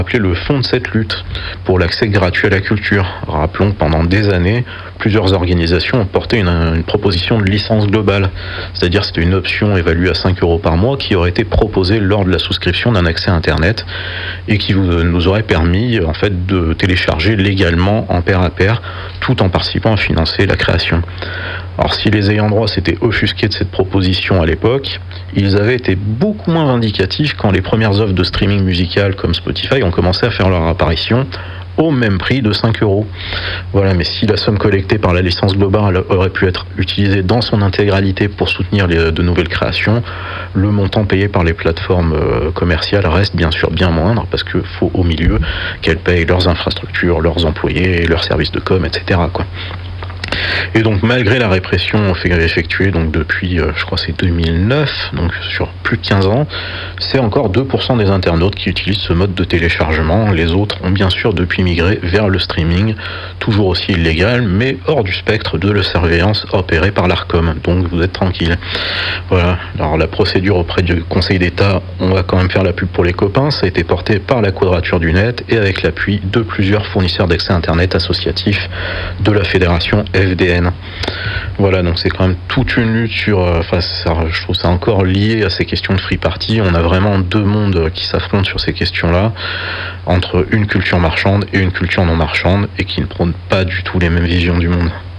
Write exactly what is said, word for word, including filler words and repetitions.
appelé le fond de cette lutte pour l'accès gratuit à la culture. Rappelons que pendant des années, plusieurs organisations ont porté une, une proposition de licence globale, c'est-à-dire c'était une option évaluée à cinq euros par mois qui aurait été proposée lors de la souscription d'un accès Internet et qui vous, nous aurait permis en fait de télécharger légalement en pair à pair tout en participant à financer la création. Alors si les ayants droit s'étaient offusqués de cette proposition à l'époque, ils avaient été beaucoup moins vindicatifs quand les premières offres de streaming musical comme Spotify ont commencé à faire leur apparition au même prix de cinq euros. Voilà, mais si la somme collectée par la licence globale aurait pu être utilisée dans son intégralité pour soutenir les, de nouvelles créations, le montant payé par les plateformes euh, commerciales reste bien sûr bien moindre parce qu'il faut au milieu qu'elles payent leurs infrastructures, leurs employés, leurs services de com, et cetera quoi. Et donc malgré la répression effectuée donc depuis, euh, je crois c'est deux mille neuf, donc sur plus de quinze ans, c'est encore deux pour cent des internautes qui utilisent ce mode de téléchargement. Les autres ont bien sûr depuis migré vers le streaming, toujours aussi illégal, mais hors du spectre de la surveillance opérée par l'Arcom. Donc vous êtes tranquille. Voilà. Alors la procédure auprès du Conseil d'État, on va quand même faire la pub pour les copains, ça a été porté par la Quadrature du Net et avec l'appui de plusieurs fournisseurs d'accès Internet associatifs de la Fédération F D N. Voilà, donc c'est quand même toute une lutte sur, enfin, ça, je trouve ça encore lié à ces questions de free party. On a vraiment deux mondes qui s'affrontent sur ces questions-là, entre une culture marchande et une culture non marchande, et qui ne prônent pas du tout les mêmes visions du monde.